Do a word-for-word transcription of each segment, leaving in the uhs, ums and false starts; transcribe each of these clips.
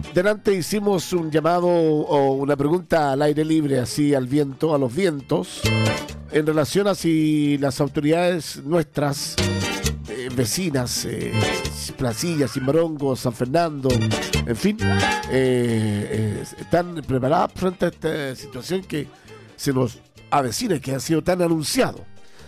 delante hicimos un llamado o una pregunta al aire libre, así al viento, a los vientos, en relación a si las autoridades nuestras, eh, vecinas, eh, Placilla, Cimarongo, San Fernando, en fin, eh, eh, están preparadas frente a esta situación que se nos avecina y que ha sido tan anunciado.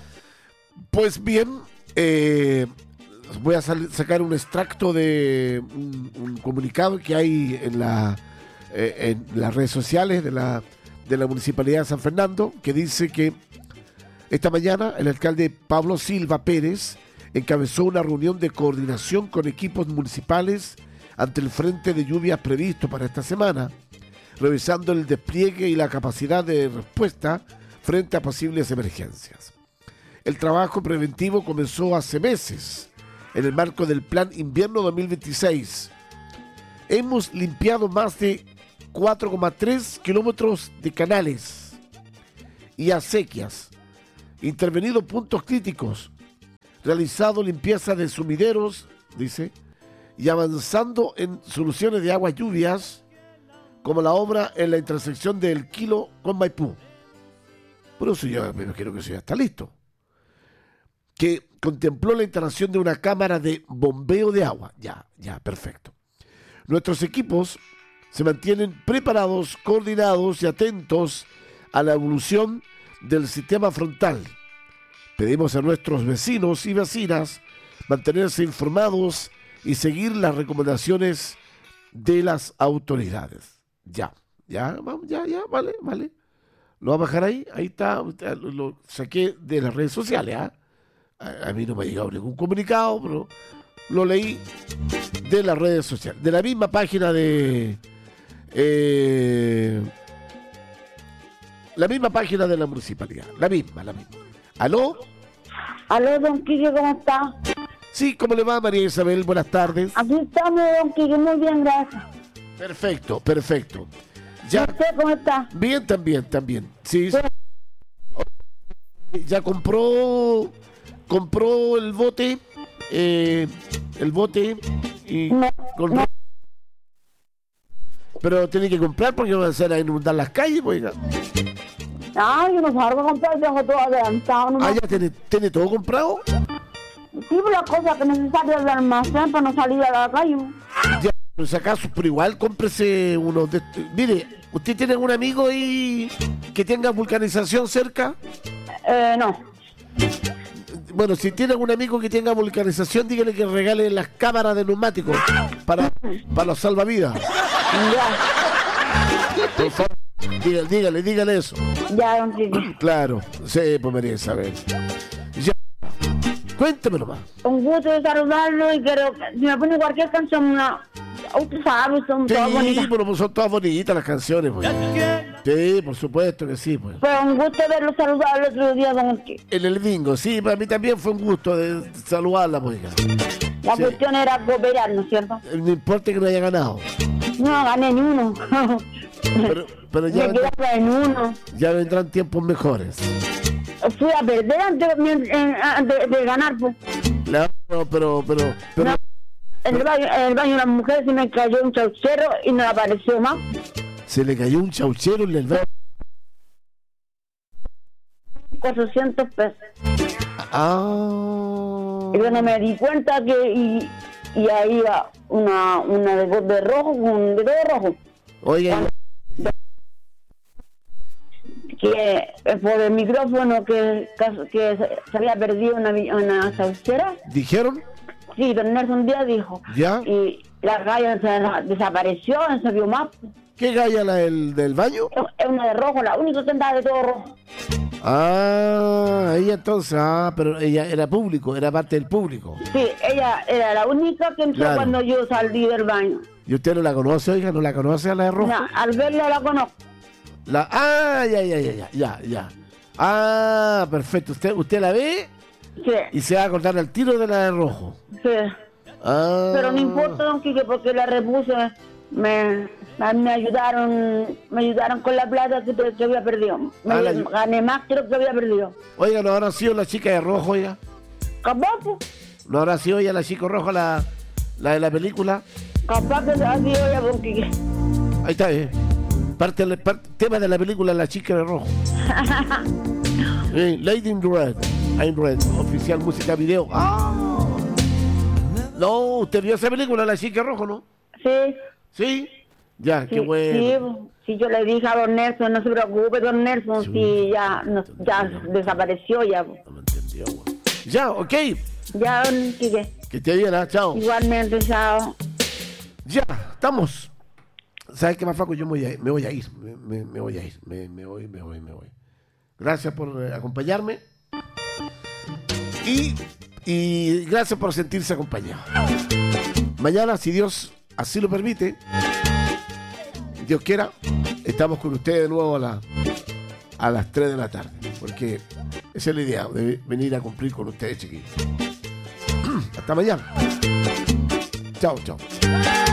Pues bien, eh, voy a sal- sacar un extracto de un, un comunicado que hay en, la, eh, en las redes sociales de la, de la Municipalidad de San Fernando, que dice que esta mañana el alcalde Pablo Silva Pérez encabezó una reunión de coordinación con equipos municipales ante el frente de lluvias previsto para esta semana, revisando el despliegue y la capacidad de respuesta frente a posibles emergencias. El trabajo preventivo comenzó hace meses, en el marco del Plan Invierno dos mil veintiséis. Hemos limpiado más de cuatro coma tres kilómetros de canales y acequias, intervenido puntos críticos, realizado limpieza de sumideros, dice, y avanzando en soluciones de aguas lluvias, como la obra en la intersección del Kilo con Maipú. Por eso yo me imagino que eso ya está listo. Que contempló la instalación de una cámara de bombeo de agua. Ya, ya, perfecto. Nuestros equipos se mantienen preparados, coordinados y atentos a la evolución del sistema frontal. Pedimos a nuestros vecinos y vecinas mantenerse informados y seguir las recomendaciones de las autoridades. Ya, ya, vamos, ya, ya, vale, vale. Lo va a bajar ahí, ahí está, lo, lo saqué de las redes sociales, ¿ah? A, a mí no me ha llegado ningún comunicado, pero lo leí de las redes sociales, de la misma página de eh, la misma página de la municipalidad, la misma, la misma. ¿Aló? Aló, don Quique, ¿cómo está? Sí, ¿cómo le va, María Isabel? Buenas tardes. Aquí estamos, don Quique, muy bien, gracias. Perfecto, perfecto. ¿Y Ya, usted cómo está? bien también, también. Sí, sí. Ya compró, compró el bote, eh, el bote y No, con- no. pero tiene que comprar porque van a hacer a inundar las calles, pues. oiga. Ah, yo no salgo a comprar, dejo todo adelantado. No Ah, me... ya tiene, tiene todo comprado. Sí, por las cosas que necesarias del almacén para no salir a la calle. Ya, por si acaso, pero igual cómprese uno de estos. Mire, ¿usted tiene un amigo ahí que tenga vulcanización cerca? Eh, no. Bueno, si tiene algún amigo que tenga vulcanización, dígale que regale las cámaras de neumáticos para, para los salvavidas. Ya, Por favor, dígale, dígale, dígale eso. ya, don Quique. Claro, sí, pues María Isabel. Ya. Cuéntame nomás. Un gusto de saludarlo y quiero que si me pone cualquier canción, una... usted sabe, son Sí, todas bonitas. pero pues son todas bonitas las canciones, pues. Sí, por supuesto que sí, pues. Pero un gusto verlo saludar el otro día, don Quique. En el bingo, sí, para mí también fue un gusto de saludarla, pues. hija. La Sí. cuestión era cooperar, ¿no es cierto? No importa que no haya ganado. No gané ni uno. Pero, pero ya, Me vendrán, quedaba en uno. ya vendrán tiempos mejores. Fui a perder antes, de- antes de ganar, pues. No, pero, pero, pero, No. En el baño, en el baño de las mujeres se me cayó un chauchero y no apareció más. se le cayó un chauchero en el baño. cuatrocientos pesos. Ah. Y bueno, me di cuenta que y, y ahí iba una, una de de rojo, un dedo rojo. Oiga, Que eh, por el micrófono que, que se, se había perdido una, vi- una chauchera. ¿dijeron? Sí, don Nelson Díaz dijo. ¿Ya? Y la galla se desapareció, no se vio más. ¿Qué galla la del, del baño? Es una de rojo, la única que andaba de todo rojo. Ah, ella entonces, ah, pero ella era público, era parte del público. Sí, ella era la única que entró Claro. cuando yo salí del baño. ¿Y usted no la conoce, oiga? ¿No la conoce a la de rojo? No, al verla la conozco. La, ah, ya, ya, ya, ya, ya, ya. Ah, perfecto. ¿Usted, usted la ve Sí, y se va a acordar al tiro de la de rojo? sí. Ah. Pero no importa, don Quique, porque la repuse. Me, me ayudaron me ayudaron con la plata que, que había perdido. Me, Ah, la- gané más que lo que había perdido. Oiga, ¿no habrá sido la chica de rojo, oiga? ¿Cómo? ¿No habrá sido ella la chica roja, la, la de la película? Capaz que así oye, porque... Ahí está, eh. Parte, parte, tema de la película La Chica de Rojo. eh, Lady in Red. In Red. Oficial música video. ¡Ah! No, usted vio esa película, La Chica de Rojo, ¿no? Sí. ¿Sí? Ya, Sí, qué bueno. Sí, sí, yo le dije a don Nelson, no se preocupe, don Nelson, Sí, si ya, no, ya desapareció ya. No me entendió, güey. Ya, ok. Ya, don Quique. Que te bien, ¿ah? Chao. Igualmente, chao. Ya, estamos. ¿Sabes qué más, Faco? Yo me voy a ir. Me voy a ir. Me, me, me voy a ir. Me, me voy, me voy, me voy. Gracias por eh, acompañarme. Y, y gracias por sentirse acompañado. Mañana, si Dios así lo permite, Dios quiera, estamos con ustedes de nuevo a, la, a las tres de la tarde. Porque esa es la idea, de venir a cumplir con ustedes, chiquillos. Hasta mañana. Chao, chao.